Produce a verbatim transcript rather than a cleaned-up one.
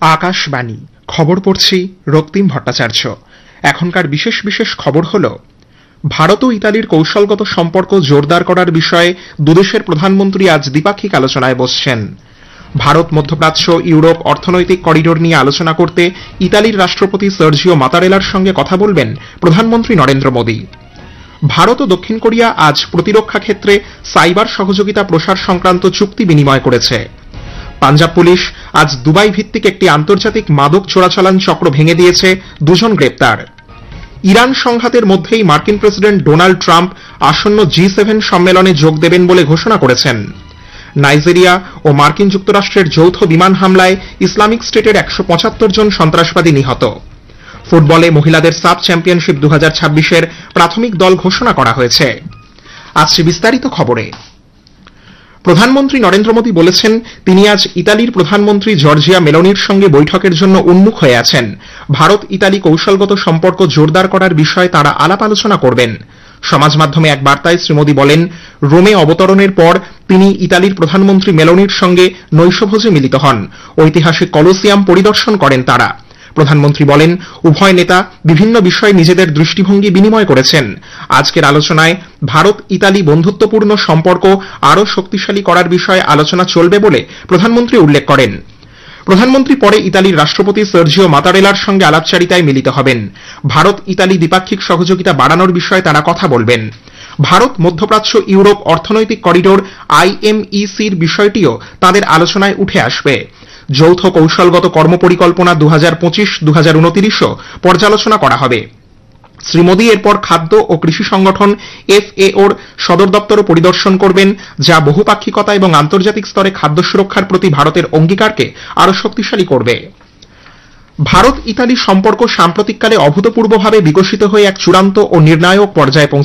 আকাশবাণী খবর পড়ছি রক্তিম ভট্টাচার্য। এখনকার বিশেষ বিশেষ খবর হল, ভারত ও ইতালির কৌশলগত সম্পর্ক জোরদার করার বিষয়ে দুদেশের প্রধানমন্ত্রী আজ দ্বিপাক্ষিক আলোচনায় বসছেন। ভারত মধ্যপ্রাচ্য ইউরোপ অর্থনৈতিক করিডোর নিয়ে আলোচনা করতে ইতালির রাষ্ট্রপতি সার্জিও মাতারেলার সঙ্গে কথা বলবেন প্রধানমন্ত্রী নরেন্দ্র মোদী। ভারত ও দক্ষিণ কোরিয়া আজ প্রতিরক্ষা ক্ষেত্রে সাইবার সহযোগিতা প্রসার সংক্রান্ত চুক্তি বিনিময় করেছে। পাঞ্জাব পুলিশ আজ দুবাই ভিত্তিক একটি আন্তর্জাতিক মাদক চোরাচালান চক্র ভেঙে দিয়েছে, দুজন গ্রেপ্তার। ইরান সংঘাতের মধ্যেই মার্কিন প্রেসিডেন্ট ডোনাল্ড ট্রাম্প আসন্ন জি সেভেন সম্মেলনে যোগ দেবেন বলে ঘোষণা করেছেন। নাইজেরিয়া ও মার্কিন যুক্তরাষ্ট্রের যৌথ বিমান হামলায় ইসলামিক স্টেটের একশো পঁচাত্তর জন সন্ত্রাসবাদী নিহত। ফুটবলে মহিলাদের সাব চ্যাম্পিয়নশিপ দু হাজার ছাব্বিশের প্রাথমিক দল ঘোষণা করা হয়েছে। আসছে বিস্তারিত খবরে। প্রধানমন্ত্রী নরেন্দ্র মোদী বলেছেন, তিনি আজ ইতালির প্রধানমন্ত্রী জর্জিয়া মেলোনির সঙ্গে বৈঠকের জন্য উন্মুখ হয়ে আছেন। ভারত ইতালি কৌশলগত সম্পর্ক জোরদার করার বিষয়ে তাঁরা আলাপ আলোচনা করবেন। সমাজ মাধ্যমে এক বার্তায় শ্রী মোদী বলেন, রোমে অবতরণের পর তিনি ইতালির প্রধানমন্ত্রী মেলোনির সঙ্গে নৈশভোজে মিলিত হন। ঐতিহাসিক কলোসিয়াম পরিদর্শন করেন তাঁরা। প্রধানমন্ত্রী বলেন, উভয় নেতা বিভিন্ন বিষয়ে নিজেদের দৃষ্টিভঙ্গি বিনিময় করেছেন। আজকের আলোচনায় ভারত ইতালি বন্ধুত্বপূর্ণ সম্পর্ক আরও শক্তিশালী করার বিষয়ে আলোচনা চলবে বলে প্রধানমন্ত্রী উল্লেখ করেন। প্রধানমন্ত্রী পরে ইতালির রাষ্ট্রপতি সার্জিও মাতারেলার সঙ্গে আলাপচারিতায় মিলিত হবেন। ভারত ইতালি দ্বিপাক্ষিক সহযোগিতা বাড়ানোর বিষয়ে তারা কথা বলবেন। ভারত মধ্যপ্রাচ্য ইউরোপ অর্থনৈতিক করিডোর আইএমইসির বিষয়টিও তাদের আলোচনায় উঠে আসবে। যৌথ কৌশলগত কর্মপরিকল্পনা দু হাজার পঁচিশ দু হাজার উনত্রিশও পর্যালোচনা করা হবে। শ্রী মোদী এরপর খাদ্য ও কৃষি সংগঠন এফএওর সদর দপ্তরও পরিদর্শন করবেন, যা বহুপাক্ষিকতা এবং আন্তর্জাতিক স্তরে খাদ্য সুরক্ষার প্রতি ভারতের অঙ্গীকারকে আরও শক্তিশালী করবে। ভারত ইতালি সম্পর্ক সাম্প্রতিককালে অভূতপূর্বভাবে বিকশিত হয়ে এক চূড়ান্ত ও নির্ণায়ক পর্যায়ে পৌঁছেছে।